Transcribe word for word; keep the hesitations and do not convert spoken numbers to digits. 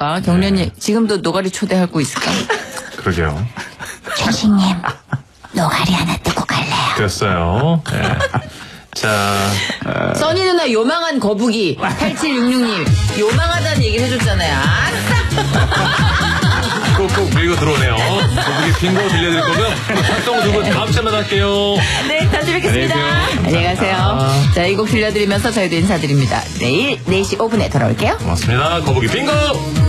할까? 경련이 네. 지금도 노가리 초대하고 있을까? 그러게요. 교수님, 노가리 하나 뜨고 갈래요. 됐어요. 네. 자, 써니 누나 요망한 거북이 팔칠육육 님 요망하다는 얘기를 해줬잖아요. 아싸! 꼭꼭 밀고 들어오네요. 거북이 빙고 들려드릴 거고요. 활동 두분 다음 주에 만날게요. 네, 다시 뵙겠습니다. 안녕히 안녕히 가세요. 아. 자, 이 곡 들려드리면서 저희도 인사드립니다. 내일 네 시 오 분에 돌아올게요. 고맙습니다. 거북이 빙고!